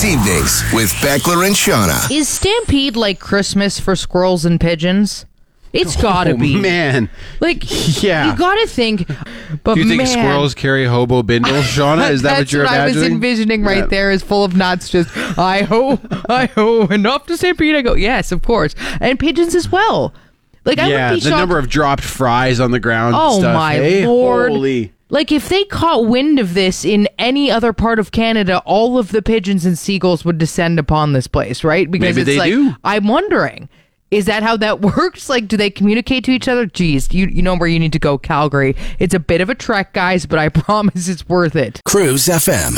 evenings with Beckler and Shauna. Is Stampede like Christmas for squirrels and pigeons? It's gotta be. Man. Like, Yeah. you gotta think. But Do you think man, squirrels carry hobo bindles, Shauna? Is that what you're That's what I was imagining? envisioning right there is full of nuts. Just, I ho, enough to Stampede. I go, yes, of course. And pigeons as well. Like, I Yeah, would be the shocked. number of dropped fries on the ground and Oh, stuff. my Hey, Lord. holy. Like, if they caught wind of this in any other part of Canada, all of the pigeons and seagulls would descend upon this place, right? Because Maybe it's they like, do. I'm wondering, is that how that works? Like, do they communicate to each other? Geez, you know where you need to go, Calgary. It's a bit of a trek, guys, but I promise it's worth it. Cruise FM.